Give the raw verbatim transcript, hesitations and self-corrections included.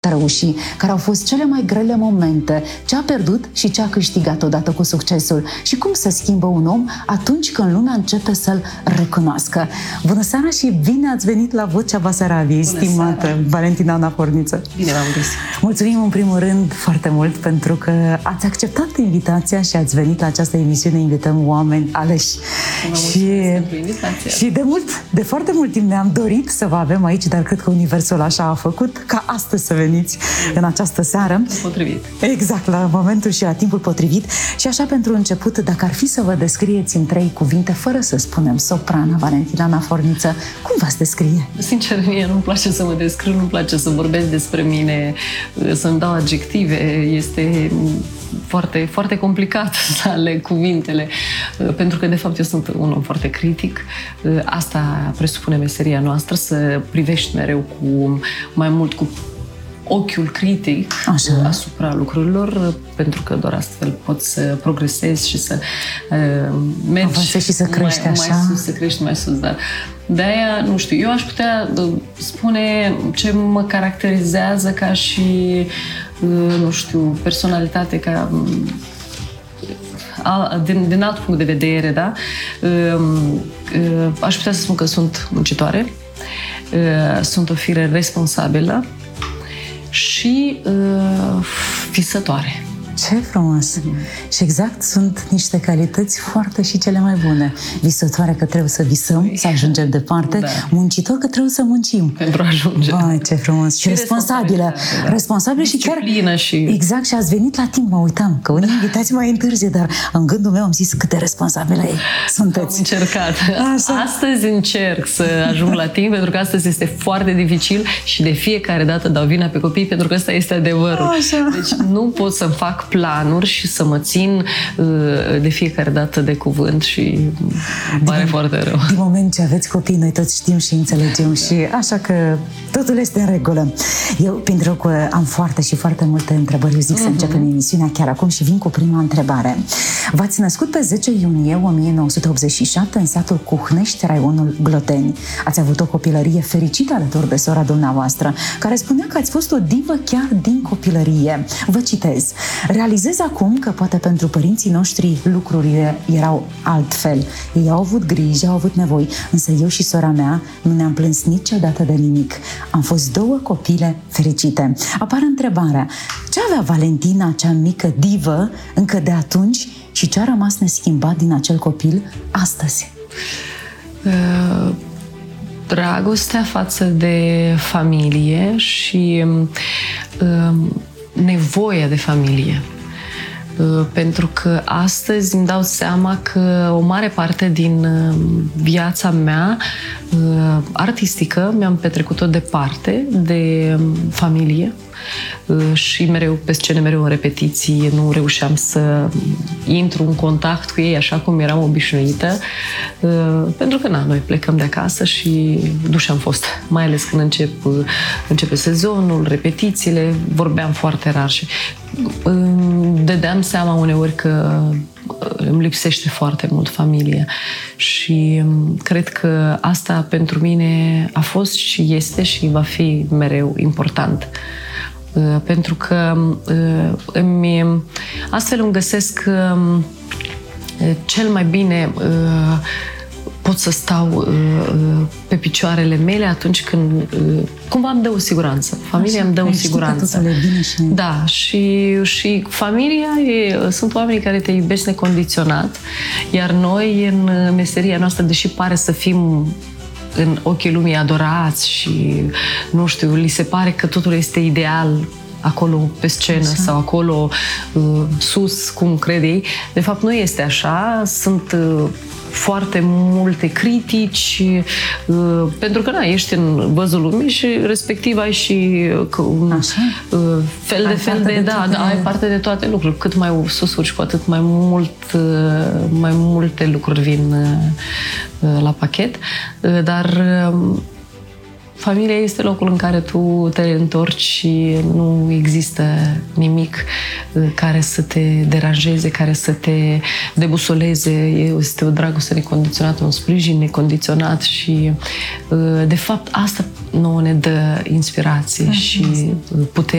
reuși, care au fost cele mai grele momente, ce a pierdut și ce a câștigat odată cu succesul și cum se schimbă un om atunci când lumea începe să-l recunoască. Bună seara și bine ați venit la Vocea Basarabiei, stimată Valentina Naforniță. Bine v-am găsit. Mulțumim în primul rând foarte mult pentru că ați acceptat invitația și ați venit la această emisiune. Invităm oameni aleși. Și, și de mult, de foarte mult timp ne-am dorit să vă avem aici, dar cred că universul așa a făcut ca astăzi să veniți în această seară. Potrivit. Exact, la momentul și la timpul potrivit. Și așa pentru început, dacă ar fi să vă descrieți în trei cuvinte, fără să spunem soprana Valentina Naforniță, cum v-ați descrie? Sincer, mie nu-mi place să mă descriu, nu-mi place să vorbesc despre mine, să-mi dau adjective. Este foarte, foarte complicat să aleg cuvintele, pentru că, de fapt, eu sunt un om foarte critic. Asta presupune meseria noastră, să privești mereu cu mai mult cu ochiul critic Așa. asupra lucrurilor, pentru că doar astfel poți să progresezi și să uh, mergi și să crești mai, așa. mai sus, să crești mai sus. Dar de-aia, nu știu, eu aș putea spune ce mă caracterizează ca și, uh, nu știu, personalitate, ca din, din alt punct de vedere, da? Uh, uh, aș putea să spun că sunt muncitoare, uh, sunt o fire responsabilă și uh, visătoare. Ce frumos! Mm-hmm. Și exact, sunt niște calități foarte și cele mai bune. Visătoare că trebuie să visăm, Ui. să ajungem departe. Da. Muncitor că trebuie să muncim. Pentru a ajunge. Vai, ce frumos! Și, și responsabilă. Da. Responsabilă și chiar... și... Exact, și ați venit la timp, mă uitam. Că unii invitați mai întârzie, dar în gândul meu am zis cât de responsabilă ei sunteți. Am încercat. Așa. Astăzi încerc să ajung la timp, pentru că astăzi este foarte dificil și de fiecare dată dau vina pe copii, pentru că ăsta este adevărul. Așa. Deci nu pot să-mi fac planuri și să mă țin uh, de fiecare dată de cuvânt și pare din, foarte rău. Din moment ce aveți copii, noi toți știm și înțelegem da. și așa că totul este în regulă. Eu, pentru că am foarte și foarte multe întrebări, eu zic uh-huh. să începem emisiunea chiar acum și vin cu prima întrebare. V-ați născut pe zece iunie o mie nouă sute optzeci și șapte în satul Cuhnești, raionul Gloteni. Ați avut o copilărie fericită alături de sora dumneavoastră, care spunea că ați fost o divă chiar din copilărie. Vă citez. Realizez acum că poate pentru părinții noștri lucrurile erau altfel. Ei au avut griji, au avut nevoi, însă eu și sora mea nu ne-am plâns niciodată de nimic. Am fost două copile fericite. Apare întrebarea, ce avea Valentina, cea mică divă, încă de atunci și ce a rămas neschimbat din acel copil astăzi? Uh, dragostea față de familie și uh, nevoia de familie. Pentru că astăzi îmi dau seama că o mare parte din viața mea artistică mi-am petrecut-o departe de familie și mereu pe scene, mereu în repetiții, nu reușeam să intru în contact cu ei așa cum eram obișnuită, pentru că na, noi plecăm de acasă și duși am fost, mai ales când încep, începe sezonul, repetițiile, vorbeam foarte rar și dădeam seama uneori că îmi lipsește foarte mult familia și cred că asta pentru mine a fost și este și va fi mereu important. Pentru că îmi, astfel îmi găsesc cel mai bine pot să stau pe picioarele mele atunci când cumva îmi dă o siguranță. Familia îmi dă o siguranță. Și... Da, și, și familia e, sunt oamenii care te iubesc necondiționat, iar noi în meseria noastră, deși pare să fim în ochii lumii adorați și, nu știu, li se pare că totul este ideal acolo pe scenă așa. Sau acolo uh, sus, cum crede ei. De fapt, nu este așa. Sunt uh, foarte multe critici, uh, pentru că, na, ești în văzul lumii și respectiv ai și uh, uh, fel de fel de, de da, da, ai parte de toate lucruri. Cât mai sus urci, cu atât mai mult, uh, mai multe lucruri vin uh, la pachet. Uh, dar uh, familia este locul în care tu te întorci și nu există nimic care să te deranjeze, care să te debusoleze. Este o dragoste necondiționată, un sprijin necondiționat și, de fapt, asta nouă ne dă inspirație și putere.